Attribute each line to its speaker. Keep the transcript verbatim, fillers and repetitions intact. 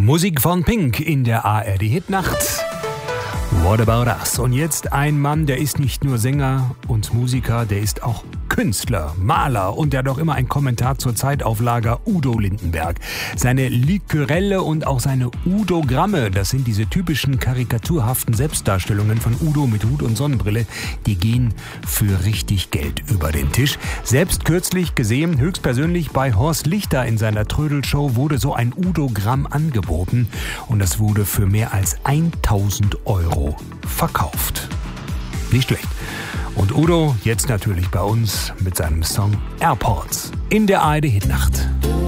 Speaker 1: Musik von Pink in der A R D-Hitnacht. What about us? Und jetzt ein Mann, der ist nicht nur Sänger und Musiker, der ist auch Künstler, Maler und der hat auch immer ein Kommentar zur Zeitauflage, Udo Lindenberg. Seine Liquorelle und auch seine Udogramme, das sind diese typischen karikaturhaften Selbstdarstellungen von Udo mit Hut und Sonnenbrille, die gehen für richtig Geld über den Tisch. Selbst kürzlich gesehen, höchstpersönlich bei Horst Lichter in seiner Trödelshow wurde so ein Udogramm angeboten und das wurde für mehr als tausend Euro verkauft. Nicht schlecht. Und Udo jetzt natürlich bei uns mit seinem Song Airports in der A R D-Hitnacht.